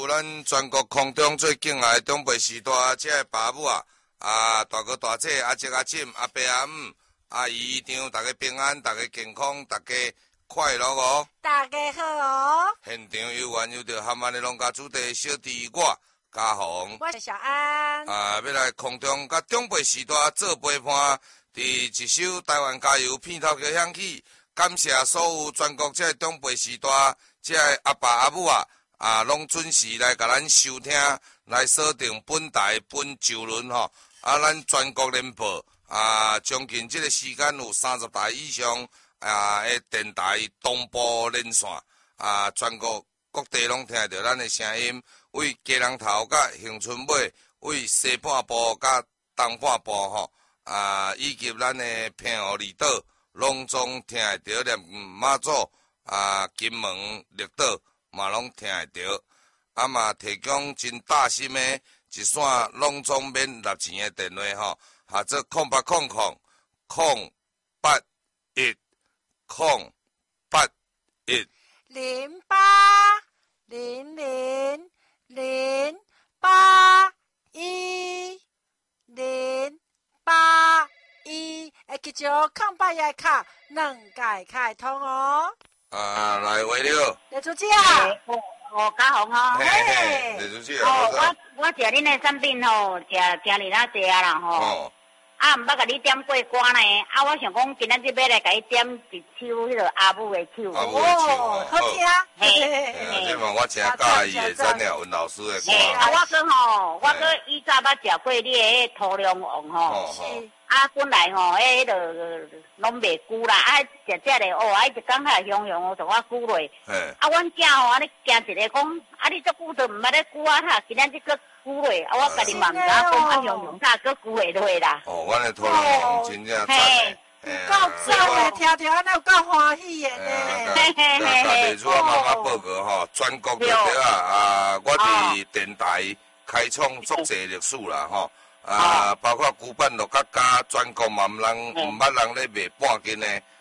祝咱全国空中最敬爱的长辈时代这个爸母大哥大姐阿叔阿婶阿伯阿姆阿姨姨丈，大家平安，大家健康，大家快乐哦！ 大家好哦！ 现场有缘有着含安的农家主题小弟我嘉宏， 我是小安。 要来空中甲长辈时代做陪伴，伫一首台湾加油片头曲响起，感谢所有全国这长辈时代这阿爸阿母拢准时来甲咱收听，来锁定本台本周轮吼。咱全国联播将近这个时间有30台以上的电台同步连线全国各地拢听到咱的声音。为家人头甲恒春尾，为西半部甲东半部吼以及咱的平湖离岛，拢总听会到，连马祖金门绿岛嘛拢听会到。嘛提供真大心的一线拢总免纳钱的电话吼，或者0800 081 081 0800 081 会记住08也卡2解开通哦。 来话了， 李主姐嘉宏哦， 嘿，李主姐， 我食恁的产品吼，食哩哪济啊啦吼，毋捌甲你点过歌呢，我想讲今仔日要来甲你点一首迄个阿母的手， 哦，好听， 这嘛我真介意的，咱俩文老师的歌。 我搁以前捌食过你的迄土龙王吼。本来吼，迄个拢袂久啦，食个伊一讲下香香，就我久落。阮囝吼，安尼惊一个讲，你足久都毋捌咧久哈，今仔日搁久落，我家己嘛毋知影讲香香啥搁久会落啦。 阮的土龙王真正赞的。 够赞的，听听安尼有够欢喜的呢。 甲地主妈妈报告吼，全国对我伫电台开创足济历史啦吼。包括古板陆家全国嘛毋捌人咧卖半斤的